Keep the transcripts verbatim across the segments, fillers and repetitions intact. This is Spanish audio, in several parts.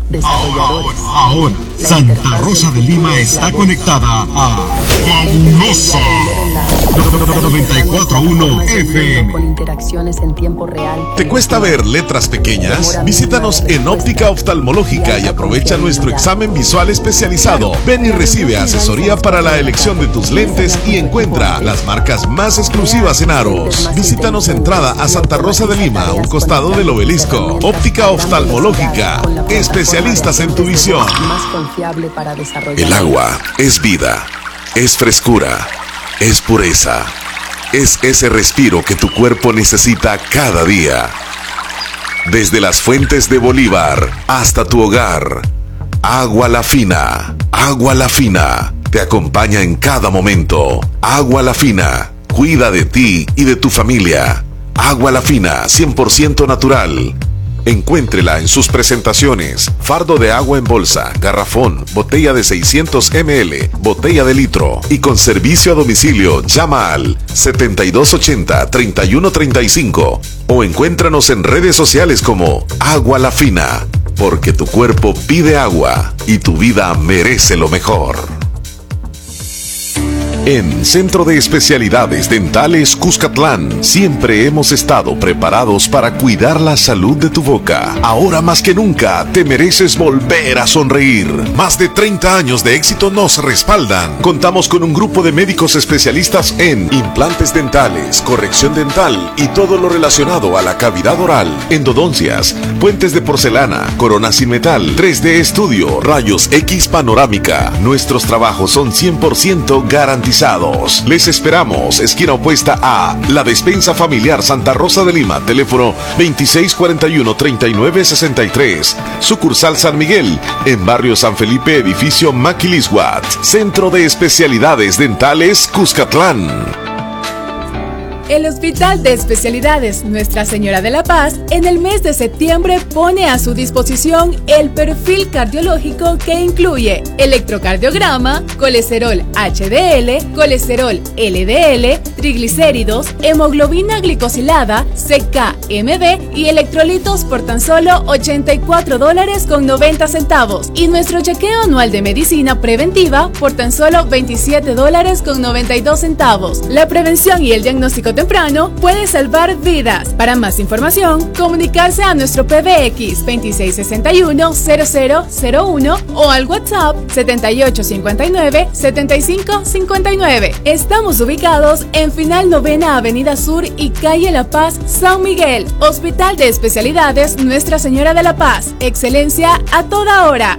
desarrolladores. Ahora, ahora Santa Rosa de Lima está conectada a Fabulosa noventa y cuatro punto uno F M. Con interacciones en tiempo real. ¿Te cuesta ver letras pequeñas? Visítanos en Óptica Oftalmológica y aprovecha nuestro examen visual especializado. Ven y recibe asesoría para la elección de tus lentes y encuentra las marcas más exclusivas en aros. Visítanos entrada a Santa Rosa de Lima, a un costado del obelisco. Óptica Oftalmológica, especialistas en tu visión. El agua es vida, es frescura, es pureza. Es ese respiro que tu cuerpo necesita cada día. Desde las fuentes de Bolívar hasta tu hogar. Agua La Fina. Agua La Fina. Te acompaña en cada momento. Agua La Fina. Cuida de ti y de tu familia. Agua La Fina, cien por ciento natural. Encuéntrela en sus presentaciones: fardo de agua en bolsa, garrafón, botella de seiscientos mililitros, botella de litro y con servicio a domicilio. Llama al setenta y dos ochenta, treinta y uno treinta y cinco o encuéntranos en redes sociales como Agua La Fina, porque tu cuerpo pide agua y tu vida merece lo mejor. En Centro de Especialidades Dentales Cuscatlán, siempre hemos estado preparados para cuidar la salud de tu boca. Ahora más que nunca, te mereces volver a sonreír. Más de treinta años de éxito nos respaldan. Contamos con un grupo de médicos especialistas en implantes dentales, corrección dental y todo lo relacionado a la cavidad oral, endodoncias, puentes de porcelana, corona sin metal, tres D estudio, rayos X panorámica. Nuestros trabajos son cien por ciento garantizados. Les esperamos, esquina opuesta a La Despensa Familiar Santa Rosa de Lima, teléfono veintiséis cuarenta y uno, treinta y nueve sesenta y tres, sucursal San Miguel, en barrio San Felipe, edificio Maquilisguat, Centro de Especialidades Dentales Cuscatlán. El Hospital de Especialidades Nuestra Señora de la Paz en el mes de septiembre pone a su disposición el perfil cardiológico que incluye electrocardiograma, colesterol H D L, colesterol L D L, triglicéridos, hemoglobina glicosilada, C K M B y electrolitos por tan solo ochenta y cuatro dólares con noventa centavos y nuestro chequeo anual de medicina preventiva por tan solo veintisiete dólares con noventa y dos centavos. La prevención y el diagnóstico temprano puede salvar vidas. Para más información, comunicarse a nuestro P B X veintiséis sesenta y uno, cero cero cero uno o al WhatsApp setenta y ocho cincuenta y nueve, setenta y cinco cincuenta y nueve. Estamos ubicados en Final Novena Avenida Sur y Calle La Paz, San Miguel. Hospital de Especialidades Nuestra Señora de la Paz. Excelencia a toda hora.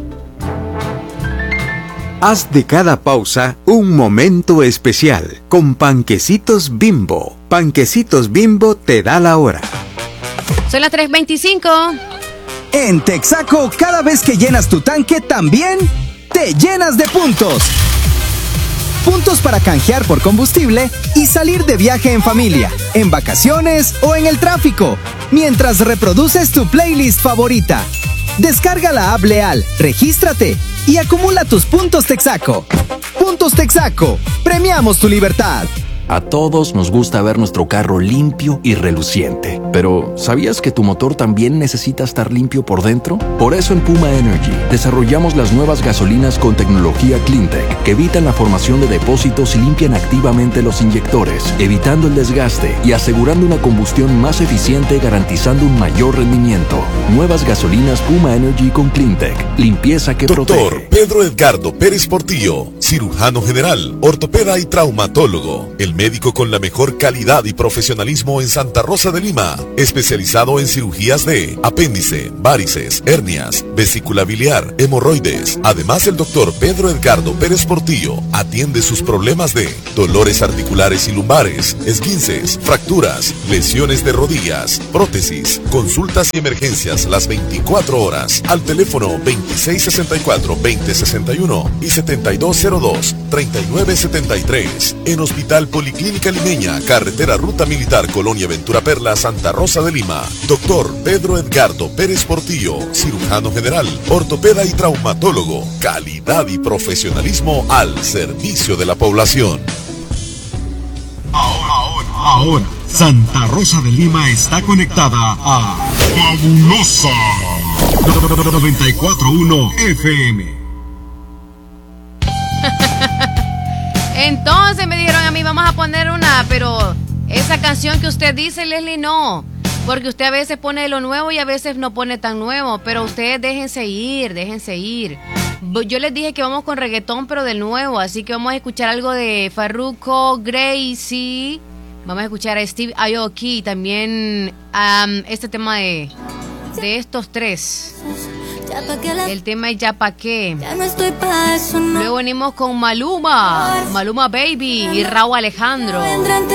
Haz de cada pausa un momento especial con Panquecitos Bimbo. Panquecitos Bimbo te da la hora. Son las tres veinticinco. En Texaco, cada vez que llenas tu tanque, también te llenas de puntos. Puntos para canjear por combustible y salir de viaje en familia, en vacaciones o en el tráfico, mientras reproduces tu playlist favorita. Descarga la app Leal, regístrate y acumula tus puntos Texaco. Puntos Texaco, premiamos tu libertad. A todos nos gusta ver nuestro carro limpio y reluciente. Pero, ¿sabías que tu motor también necesita estar limpio por dentro? Por eso en Puma Energy desarrollamos las nuevas gasolinas con tecnología CleanTech que evitan la formación de depósitos y limpian activamente los inyectores, evitando el desgaste y asegurando una combustión más eficiente, garantizando un mayor rendimiento. Nuevas gasolinas Puma Energy con CleanTech. Limpieza que protege. Doctor Pedro Edgardo Pérez Portillo, cirujano general, ortopeda y traumatólogo. El médico con la mejor calidad y profesionalismo en Santa Rosa de Lima, especializado en cirugías de apéndice, varices, hernias, vesícula biliar, hemorroides. Además, el doctor Pedro Edgardo Pérez Portillo atiende sus problemas de dolores articulares y lumbares, esguinces, fracturas, lesiones de rodillas, prótesis, consultas y emergencias las veinticuatro horas al teléfono veintiséis sesenta y cuatro, veinte sesenta y uno y setenta y dos cero dos, treinta y nueve setenta y tres. En Hospital Policlínica Limeña, carretera Ruta Militar, Colonia Ventura Perla, Santa Rosa de Lima. Doctor Pedro Edgardo Pérez Portillo, cirujano general, ortopeda y traumatólogo. Calidad y profesionalismo al servicio de la población. Ahora, ahora, ahora, Santa Rosa de Lima está conectada a Fabulosa noventa y cuatro punto uno F M. Entonces me dijeron a mí, vamos a poner una, pero esa canción que usted dice, Leslie, no. Porque usted a veces pone lo nuevo y a veces no pone tan nuevo. Pero ustedes déjense ir, déjense ir. Yo les dije que vamos con reggaetón, pero del nuevo. Así que vamos a escuchar algo de Farruko, Gracie. Vamos a escuchar a Steve Aoki y también um, este tema de, de estos tres. El tema es Ya Pa' Qué. Ya no estoy pa' eso, no. Luego venimos con Maluma, Maluma Baby y Rauw Alejandro.